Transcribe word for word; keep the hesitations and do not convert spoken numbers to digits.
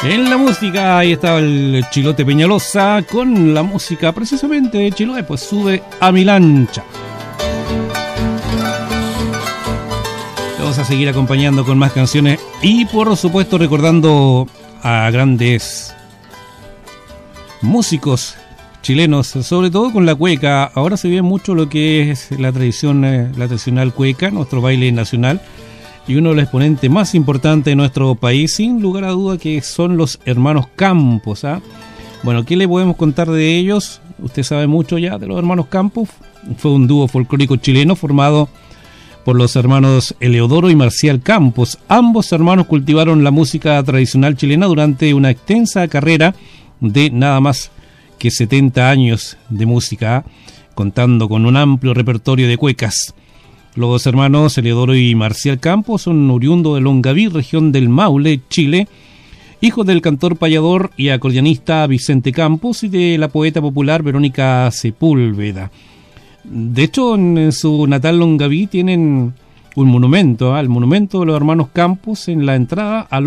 En la música, ahí estaba el Chilote Peñalosa con la música precisamente de Chiloé, pues Sube a mi lancha. Vamos a seguir acompañando con más canciones y por supuesto recordando a grandes músicos chilenos, sobre todo con la cueca. Ahora se ve mucho lo que es la tradición, la tradicional cueca, nuestro baile nacional. Y uno de los exponentes más importantes de nuestro país, sin lugar a duda, que son los hermanos Campos. ¿ah? Bueno, ¿qué le podemos contar de ellos? Usted sabe mucho ya de los hermanos Campos. Fue un dúo folclórico chileno formado por los hermanos Eleodoro y Marcial Campos. Ambos hermanos cultivaron la música tradicional chilena durante una extensa carrera de nada más que setenta años de música, ¿ah? contando con un amplio repertorio de cuecas. Los hermanos Eleodoro y Marcial Campos son oriundos de Longaví, región del Maule, Chile, hijos del cantor payador y acordeonista Vicente Campos y de la poeta popular Verónica Sepúlveda. De hecho, en su natal Longaví tienen un monumento, ¿eh? el monumento de los hermanos Campos en la entrada a